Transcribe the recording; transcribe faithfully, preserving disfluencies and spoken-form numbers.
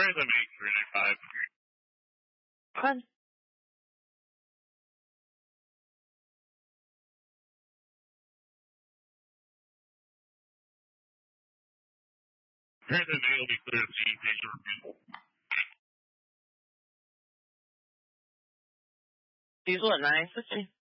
Try the make three nine five. Fun. Try the day will be clear to see patient review. Diesel at nine fifty.